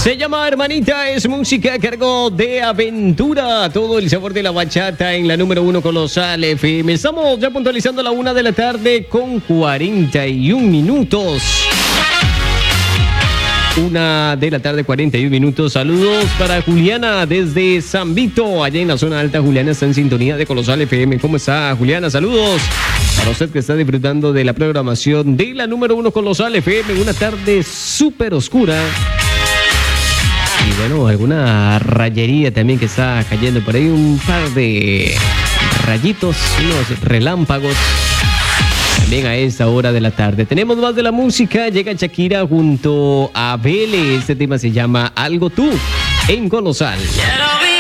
Se llama Hermanita, es música a cargo de Aventura. Todo el sabor de la bachata en la número 1 Colosal FM. Estamos ya puntualizando la 1 de la tarde con 41 minutos. 1 de la tarde, 41 minutos. Saludos para Juliana desde San Vito, allá en la zona alta. Juliana está en sintonía de Colosal FM. ¿Cómo está, Juliana? Saludos para usted que está disfrutando de la programación de la número 1 Colosal FM. Una tarde súper oscura. Y bueno, alguna rayería también que está cayendo por ahí. Un par de rayitos, unos relámpagos. También a esta hora de la tarde. Tenemos más de la música. Llega Shakira junto a Vélez. Este tema se llama Algo Tú en Colosal.